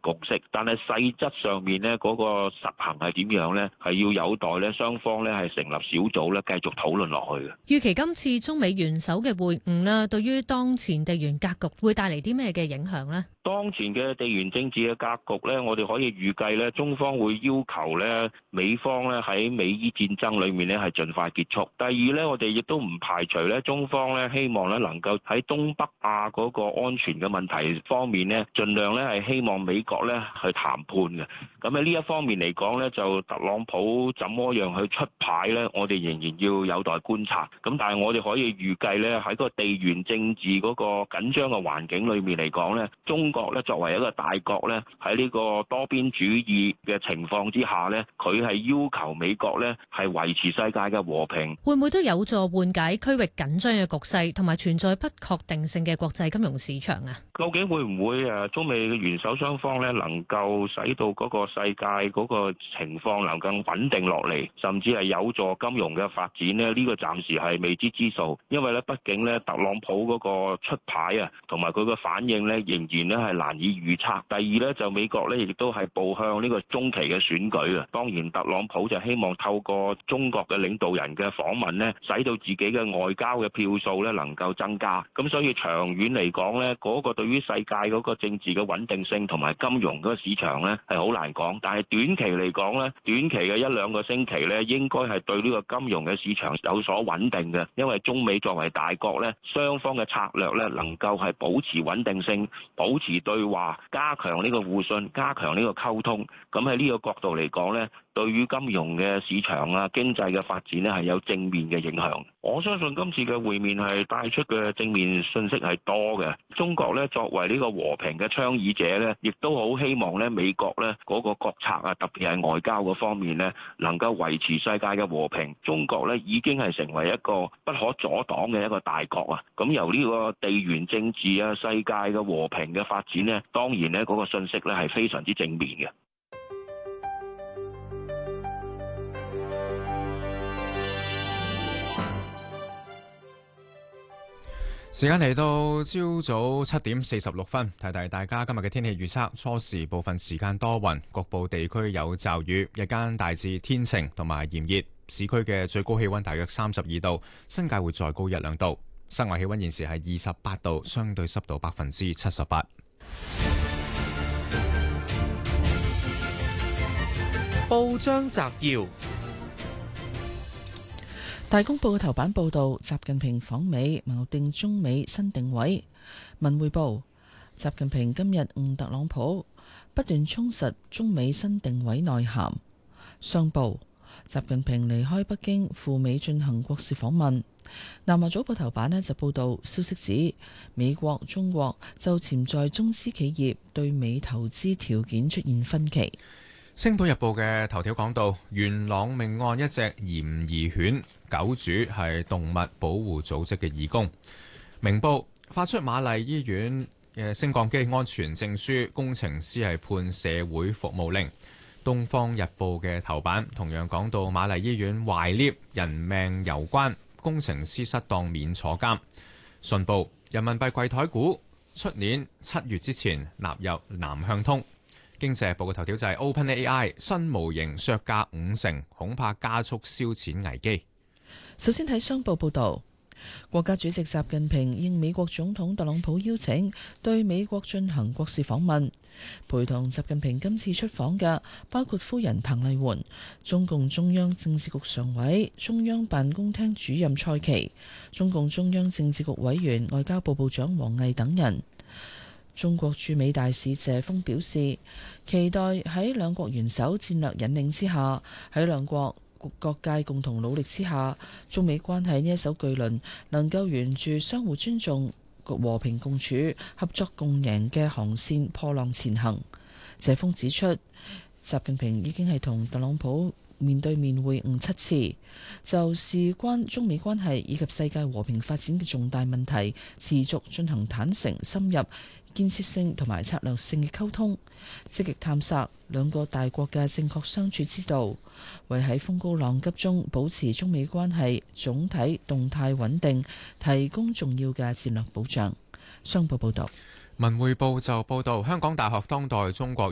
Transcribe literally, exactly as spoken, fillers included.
共識，但係細則上面呢，嗰個實行係點樣呢？係要有待呢雙方呢係成立小組呢繼續討論落去嘅。 預期今次中美元首嘅會晤啦，對於當前地緣格局會帶嚟啲咩嘅影響呢？ 當前嘅地緣政治嘅格局呢，我哋可以預計呢，中方會要求呢美方呢喺美伊戰爭裏面呢係盡快結束。第二呢，我哋亦都唔排除呢中方呢希望呢能夠喺東北亞嗰個安全嘅問題方面呢，盡量呢係希望美國呢去談判嘅。咁喺呢一方面嚟講呢，就特朗普怎麼樣去出牌呢？我哋仍然要有待觀察。咁但係我哋可以預計呢，喺個地緣政治嗰個緊張嘅環境裏面嚟講呢，中國咧作為一個大國咧，喺呢個多邊主義嘅情況之下咧，佢係要求美國咧係維持世界嘅和平， 會唔會都有助緩解區域緊張嘅局勢，同埋存在不確定性嘅國際金融市場啊？ 究竟會唔會誒中美嘅元首雙方咧能夠使到嗰個世界嗰個情況能夠穩定落嚟，甚至係有助金融嘅發展咧？呢個暫時係未知之數，因為咧畢竟咧特朗普嗰個出牌啊，同埋佢嘅反應咧仍然咧係難以預測。第二咧就美國咧亦都係步向呢個中期嘅選舉啊。當然特朗普就希望透過中國嘅領導人嘅訪問咧，使到自己嘅外交嘅票數咧能夠增加。咁所以長遠嚟講咧，嗰個對於世界嗰個政治嘅穩定性同埋金融嗰個市場咧係好難講。但係短期嚟講咧，短期嘅一兩個星期咧，應該係對呢個金融嘅市場有所穩定嘅。因為中美作為大國咧，雙方嘅策略咧能夠係保持穩定性，保持對話，加強呢個互信，加強呢個溝通。咁喺呢個角度嚟講咧，對於金融嘅市場啊、經濟嘅發展咧係有正面嘅影響。我相信今次嘅會面係帶出嘅正面信息係多嘅。中國咧作為呢個和平嘅倡議者咧，亦都好希望咧美國咧嗰個國策啊，特別係外交嗰方面咧，能夠維持世界嘅和平。中國咧已經係成為一個不可阻擋嘅一個大國啊！咁由呢個地緣政治啊、世界嘅和平嘅發展咧，當然咧嗰個信息咧係非常之正面嘅。 時間嚟到朝早七點四十六分，提提大家今日嘅天氣預測。初時部分時間多雲，局部地區有驟雨，日間大致天晴同埋炎熱。市區嘅最高氣溫大約三十二度，新界會再高一兩度。室外氣溫現時係二十八度，相對濕度百分之七十八。 報章摘要。 大公報嘅頭版報導，習近平訪美，錨定中美新定位。文匯報，習近平今日晤特朗普，不斷充實中美新定位內涵。商報，習近平離開北京赴美進行國事訪問。南華早報頭版呢就報導消息指，美國、中國就潛在中資企業對美投資條件出現分歧。 星島日報嘅頭條講到，元朗命案一隻嫌疑犬狗主係動物保護組織嘅義工。明報發出瑪麗醫院嘅升降機安全證書，工程師係判社會服務令。東方日報嘅頭版同樣講到瑪麗醫院壞 lift 人命攸關，工程師失當免坐監。信報人民幣櫃台股出年七月之前納入南向通。經濟日報嘅頭條就係 OpenAI 新模型削價五成，恐怕加速燒錢危機。 首先睇商報報導，國家主席習近平應美國總統特朗普邀請，對美國進行國事訪問。陪同習近平今次出訪嘅包括夫人彭麗媛、中共中央政治局常委、中央辦公廳主任蔡奇、中共中央政治局委員、外交部部長王毅等人。中國駐美大使謝鋒表示，期待喺兩國元首戰略引領之下，喺兩國各界共同努力之下，中美關係呢一艘巨輪能夠沿住相互尊重、和平共處、合作共贏嘅航線破浪前行。謝鋒指出，習近平已經係同特朗普面對面會晤七次，就事關中美關係以及世界和平發展嘅重大問題，持續進行坦誠、深入、建設性同埋策略性嘅溝通，積極探索兩個大國嘅正確相處之道，為喺風高浪急中保持中美關係總體動態穩定提供重要嘅戰略保障。商報報道。 文匯報就報道，香港大學當代中國